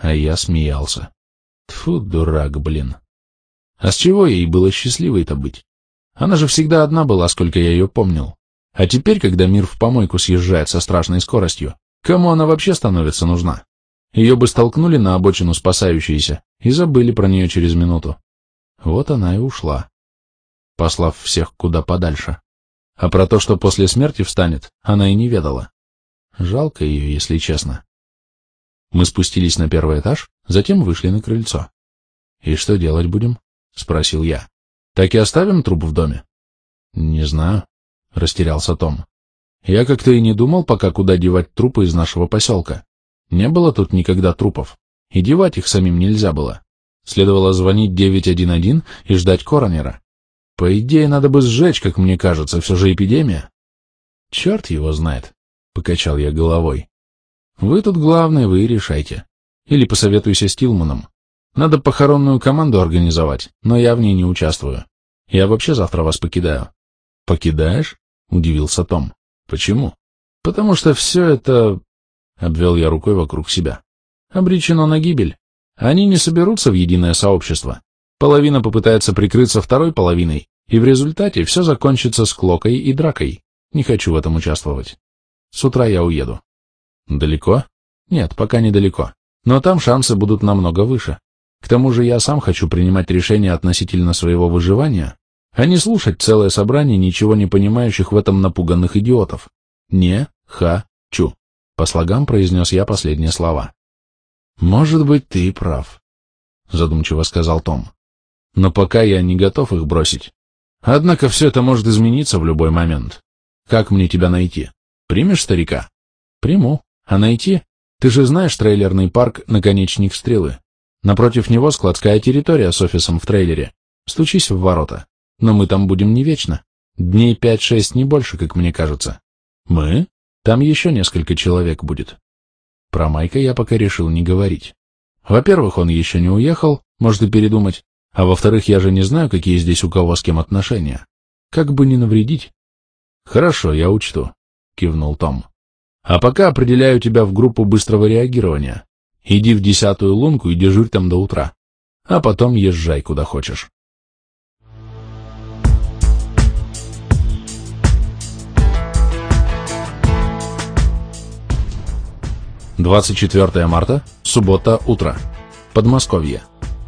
А я смеялся. Тьфу, дурак, блин. А с чего ей было счастливой-то быть? Она же всегда одна была, сколько я ее помнил. А теперь, когда мир в помойку съезжает со страшной скоростью, кому она вообще становится нужна? Ее бы столкнули на обочину спасающиеся и забыли про нее через минуту. Вот она и ушла, послав всех куда подальше. А про то, что после смерти встанет, она и не ведала. Жалко ее, если честно. Мы спустились на первый этаж, затем вышли на крыльцо. «И что делать будем?» — спросил я. «Так и оставим труп в доме?» «Не знаю», — растерялся Том. «Я как-то и не думал пока, куда девать трупы из нашего поселка. Не было тут никогда трупов, и девать их самим нельзя было. Следовало звонить 911 и ждать коронера. По идее, надо бы сжечь, как мне кажется, все же эпидемия». «Черт его знает», — покачал я головой. «Вы тут главное, вы и решайте. Или посоветуйся с Тилманом. Надо похоронную команду организовать, но я в ней не участвую. Я вообще завтра вас покидаю». «Покидаешь?» — удивился Том. «Почему?» «Потому что все это...» — обвел я рукой вокруг себя. «Обречено на гибель. Они не соберутся в единое сообщество. Половина попытается прикрыться второй половиной, и в результате все закончится склокой и дракой. Не хочу в этом участвовать. С утра я уеду». «Далеко?» «Нет, пока недалеко. Но там шансы будут намного выше. К тому же я сам хочу принимать решения относительно своего выживания, а не слушать целое собрание ничего не понимающих в этом напуганных идиотов. Не хочу», — по слогам произнес я последние слова. «Может быть, ты и прав», — задумчиво сказал Том. «Но пока я не готов их бросить. Однако все это может измениться в любой момент. Как мне тебя найти? Примешь старика?» «Приму. А найти? Ты же знаешь трейлерный парк «Наконечник стрелы». Напротив него складская территория с офисом в трейлере. Стучись в ворота. Но мы там будем не вечно. Дней 5-6, не больше, как мне кажется». «Мы? Там еще несколько человек будет». Про Майка я пока решил не говорить. Во-первых, он еще не уехал, может и передумать. А во-вторых, я же не знаю, какие здесь у кого с кем отношения. Как бы не навредить. «Хорошо, я учту», — кивнул Том. «А пока определяю тебя в группу быстрого реагирования. Иди в 10-ю лунку и дежурь там до утра. А потом езжай куда хочешь». «24 марта, суббота, утро. Подмосковье».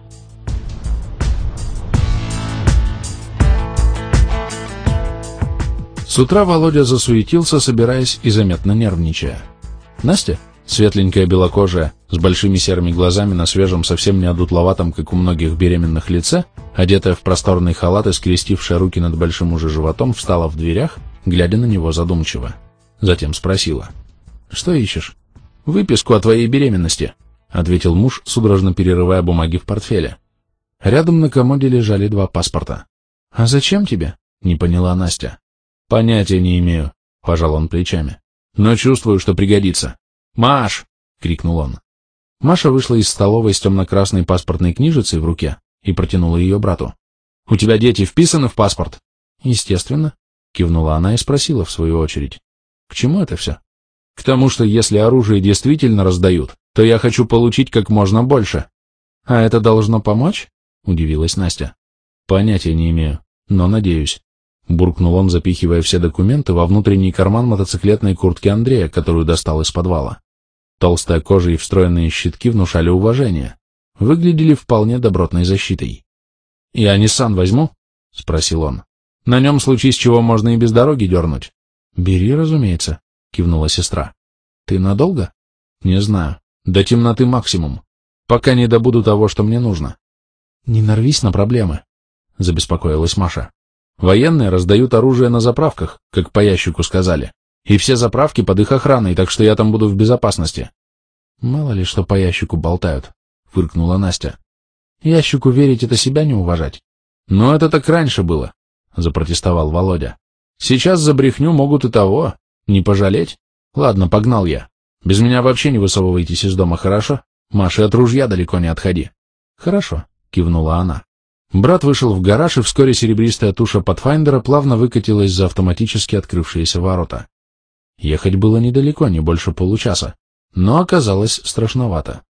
С утра Володя засуетился, собираясь и заметно нервничая. Настя, светленькая белокожая, с большими серыми глазами на свежем, совсем не одутловатом, как у многих беременных, лице, одетая в просторный халат и скрестившая руки над большим уже животом, встала в дверях, глядя на него задумчиво. Затем спросила: «Что ищешь?» «Выписку о твоей беременности», — ответил муж, судорожно перерывая бумаги в портфеле. Рядом на комоде лежали 2 паспорта. «А зачем тебе?» — не поняла Настя. «Понятия не имею», — пожал он плечами. «Но чувствую, что пригодится». «Маш!» — крикнул он. Маша вышла из столовой с темно-красной паспортной книжицей в руке и протянула ее брату. «У тебя дети вписаны в паспорт?» «Естественно», — кивнула она и спросила в свою очередь. «К чему это все?» «К тому, что если оружие действительно раздают, то я хочу получить как можно больше». «А это должно помочь?» — удивилась Настя. «Понятия не имею, но надеюсь», — буркнул он, запихивая все документы во внутренний карман мотоциклетной куртки Андрея, которую достал из подвала. Толстая кожа и встроенные щитки внушали уважение, выглядели вполне добротной защитой. «Я Ниссан возьму?» — спросил он. «На нем, случись чего, можно и без дороги дернуть». «Бери, разумеется», — кивнула сестра. «Ты надолго?» «Не знаю. До темноты максимум. Пока не добуду того, что мне нужно». «Не нарвись на проблемы», — забеспокоилась Маша. «Военные раздают оружие на заправках, как по ящику сказали. И все заправки под их охраной, так что я там буду в безопасности». «Мало ли, что по ящику болтают», — фыркнула Настя. «Ящику верить — это себя не уважать». «Но это так раньше было», — запротестовал Володя. «Сейчас за брехню могут и того. Не пожалеть? Ладно, погнал я. Без меня вообще не высовывайтесь из дома, хорошо? Маша, от ружья далеко не отходи». «Хорошо», — кивнула она. Брат вышел в гараж, и вскоре серебристая туша Патфайндера плавно выкатилась за автоматически открывшиеся ворота. Ехать было недалеко, не больше получаса, но оказалось страшновато.